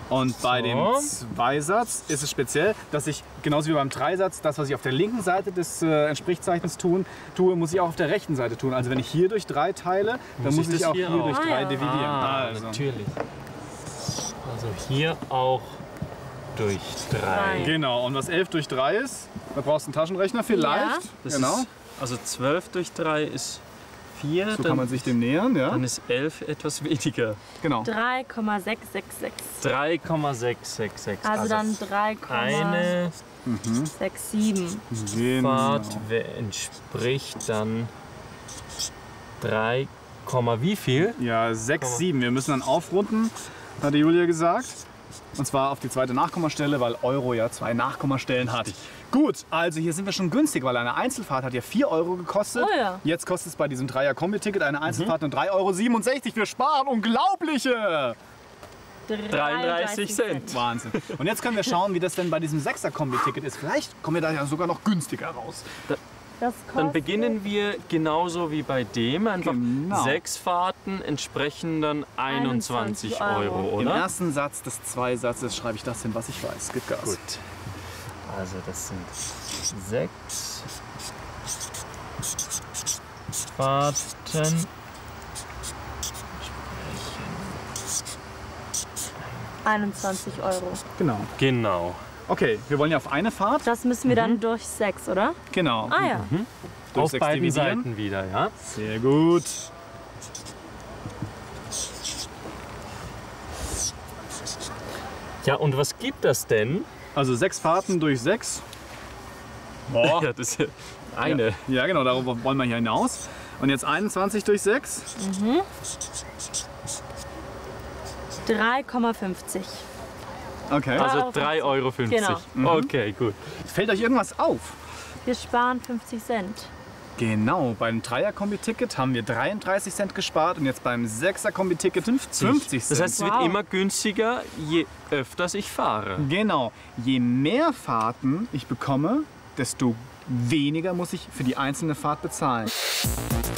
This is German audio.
Und bei dem Zweisatz ist es speziell, dass ich genauso wie beim Dreisatz, das, was ich auf der linken Seite des Entsprichzeichens tue, muss ich auch auf der rechten Seite tun. Also wenn ich hier durch 3 teile, dann muss ich auch hier durch 3 dividieren. Also. Natürlich. Also hier auch durch 3. Genau, und was 11 durch 3 ist, da brauchst du einen Taschenrechner vielleicht. Das Genau. ist, also 12 durch 3 ist 4. So kann man sich dem nähern, ja. Dann ist 11 etwas weniger. Genau. 3,666. 3,666. Also dann 3,67. Eine Fahrt entspricht dann 3, wie viel? Ja, 6, 7. Wir müssen dann aufrunden, hatte Julia gesagt. Und zwar auf die zweite Nachkommastelle, weil Euro ja 2 Nachkommastellen hat. Gut, also hier sind wir schon günstig, weil eine Einzelfahrt hat ja 4 Euro gekostet. Oh ja. Jetzt kostet es bei diesem 3er-Kombi-Ticket eine Einzelfahrt nur 3,67 Euro. Wir sparen unglaubliche 33 Cent. Wahnsinn. Und jetzt können wir schauen, wie das denn bei diesem 6er-Kombi-Ticket ist. Vielleicht kommen wir da ja sogar noch günstiger raus. Dann beginnen wir genauso wie bei dem. Einfach 6 Fahrten entsprechen dann 21 Euro, Im oder? ersten Satz des Zweisatzes schreibe ich das hin, was ich weiß. Gib Gas. Gut. Also das sind 6 Fahrten. 21 Euro. Genau. Genau. Okay, wir wollen ja auf eine Fahrt. Das müssen wir dann durch 6, oder? Genau. Ah ja. Durch Auf 6 beiden dividieren. Seiten wieder, ja? Sehr gut. Ja, und was gibt das denn? Also 6 Fahrten durch 6. Boah. Ja, das ist eine. Ja, genau, darauf wollen wir hier hinaus. Und jetzt 21 durch 6. 3,50. Okay. Also 3,50 Euro. Genau. Okay, gut. Fällt euch irgendwas auf? Wir sparen 50 Cent. Genau, beim 3er-Kombi-Ticket haben wir 33 Cent gespart und jetzt beim 6er-Kombi-Ticket 50 Cent. Das heißt, es wird immer günstiger, je öfter ich fahre. Genau, je mehr Fahrten ich bekomme, desto weniger muss ich für die einzelne Fahrt bezahlen.